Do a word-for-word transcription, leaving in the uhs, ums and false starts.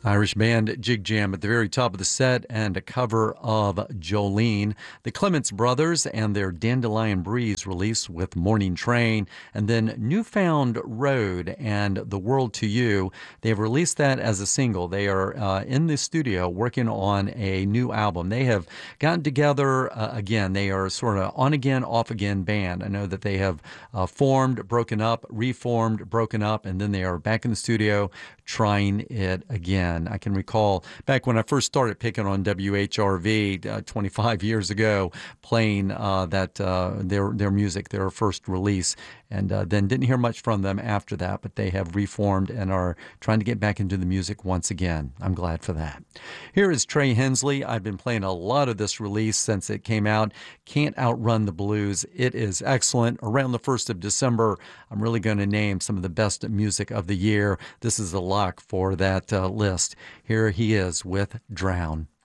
Irish band Jig Jam at the very top of the set, and a cover of Jolene. The Clements Brothers and their Dandelion Breeze release with Morning Train, and then Newfound Road and The World to You. They have released that as a single. They are uh, in the studio working on a new album. They have gotten together uh, again. They are sort of on again, off again band. I know that they have uh, formed, broken up, reformed, broken up, and then they are back in the studio trying it again. I can recall back when I first started picking on W H R V uh, twenty-five years ago, playing uh, that uh, their their music, their first release, and uh, then didn't hear much from them after that, but they have reformed and are trying to get back into the music once again. I'm glad for that. Here is Trey Hensley. I've been playing a lot of this release since it came out. Can't Outrun the Blues. It is excellent. Around the first of December, I'm really going to name some of the best music of the year. This is a lock for that uh, list. Here he is with Drown.